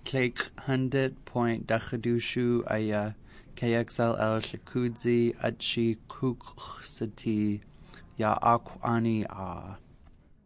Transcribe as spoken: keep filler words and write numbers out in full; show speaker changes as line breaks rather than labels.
Cake hundred point Dachadushu Aya K X L L Shakudzi Achi Kuksati Ya Akwani Ah.